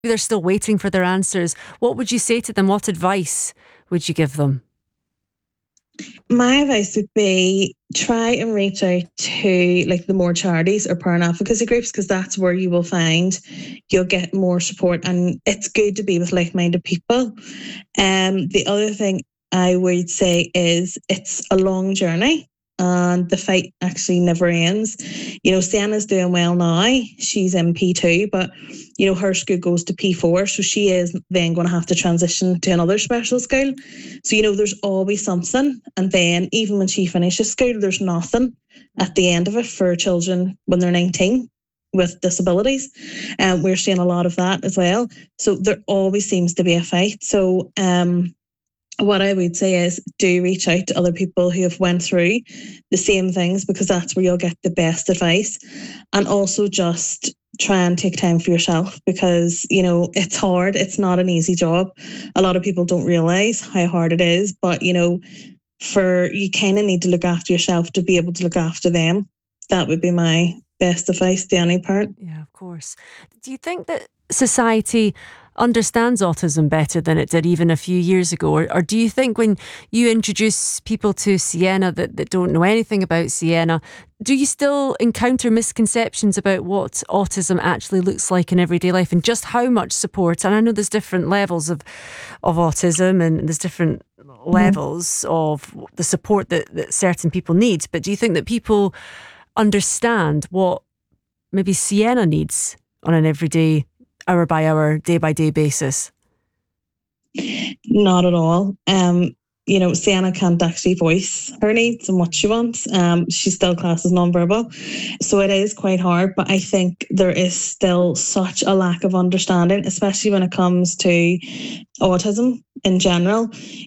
they're still waiting for their answers. What would you say to them? What advice would you give them? My advice would be try and reach out to like the more charities or parent advocacy groups, because that's where you will find you'll get more support, and it's good to be with like-minded people. The other thing I would say is it's a long journey and the fight actually never ends. Sienna's doing well now. She's in P2, but her school goes to P4, so she is then going to have to transition to another special school. So there's always something, and then even when she finishes school, there's nothing at the end of it for children when they're 19 with disabilities. We're seeing a lot of that as well. So there always seems to be a fight. So what I would say is do reach out to other people who have went through the same things, because that's where you'll get the best advice. And also just try and take time for yourself, because it's hard. It's not an easy job. A lot of people don't realise how hard it is, but you kind of need to look after yourself to be able to look after them. That would be my best advice to any parent. Yeah, of course. Do you think that society understands autism better than it did even a few years ago? Or do you think when you introduce people to Sienna that don't know anything about Sienna, do you still encounter misconceptions about what autism actually looks like in everyday life and just how much support? And I know there's different levels of autism and there's different levels of the support that certain people need. But do you think that people understand what maybe Sienna needs on an everyday, hour by hour, day by day basis? Not at all. Sienna can't actually voice her needs and what she wants. She's still classed as nonverbal. So it is quite hard, but I think there is still such a lack of understanding, especially when it comes to autism in general.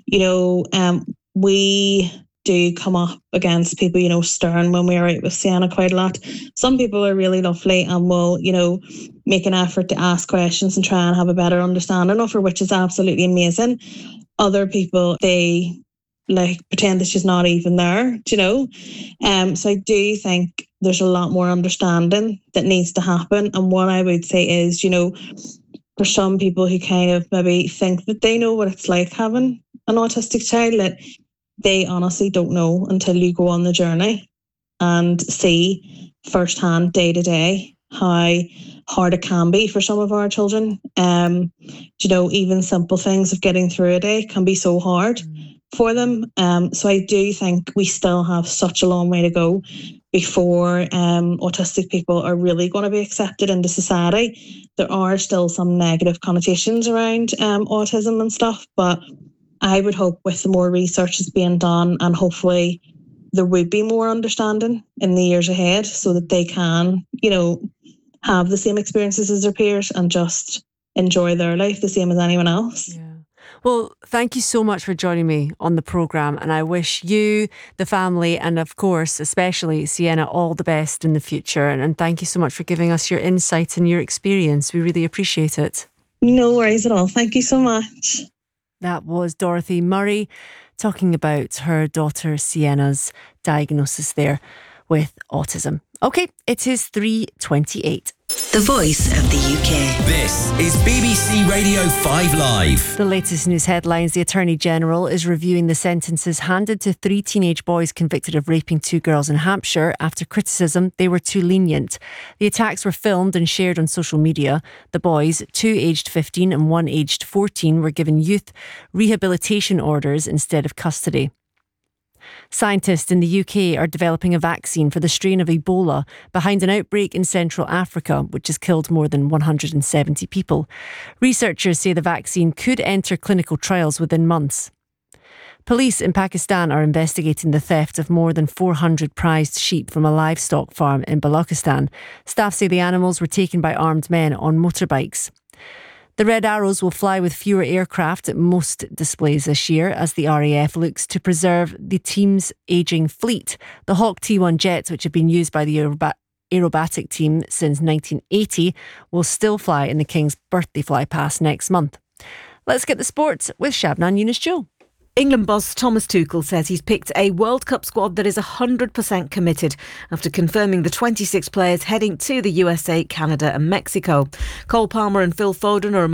We do come up against people, stern when we're out with Sienna quite a lot. Some people are really lovely and will, make an effort to ask questions and try and have a better understanding of her, which is absolutely amazing. Other people, they pretend that she's not even there, So I do think there's a lot more understanding that needs to happen. And what I would say is, for some people who kind of maybe think that they know what it's like having an autistic child, that they honestly don't know until you go on the journey and see firsthand, day to day, how hard it can be for some of our children. Even simple things of getting through a day can be so hard for them. So I do think we still have such a long way to go before autistic people are really going to be accepted into society. There are still some negative connotations around autism and stuff, but I would hope with the more research is being done, and hopefully there would be more understanding in the years ahead so that they can, have the same experiences as their peers and just enjoy their life the same as anyone else. Yeah. Well, thank you so much for joining me on the programme, and I wish you, the family, and of course, especially Sienna, all the best in the future. And thank you so much for giving us your insight and your experience. We really appreciate it. No worries at all. Thank you so much. That was Dorothy Murray talking about her daughter Sienna's diagnosis there with autism. Okay, it is 3:28. The Voice of the UK. This is BBC Radio 5 Live. The latest news headlines. The Attorney General is reviewing the sentences handed to 3 teenage boys convicted of raping 2 girls in Hampshire after criticism they were too lenient. The attacks were filmed and shared on social media. The boys, 2 aged 15 and 1 aged 14, were given youth rehabilitation orders instead of custody. Scientists in the UK are developing a vaccine for the strain of Ebola behind an outbreak in Central Africa, which has killed more than 170 people. Researchers say the vaccine could enter clinical trials within months. Police in Pakistan are investigating the theft of more than 400 prized sheep from a livestock farm in Balochistan. Staff say the animals were taken by armed men on motorbikes. The Red Arrows will fly with fewer aircraft at most displays this year as the RAF looks to preserve the team's ageing fleet. The Hawk T1 jets, which have been used by the aerobatic team since 1980, will still fly in the King's birthday fly past next month. Let's get the sports with Shabnan Yunus-Joe. England boss Thomas Tuchel says he's picked a World Cup squad that is 100% committed after confirming the 26 players heading to the USA, Canada and Mexico. Cole Palmer and Phil Foden are among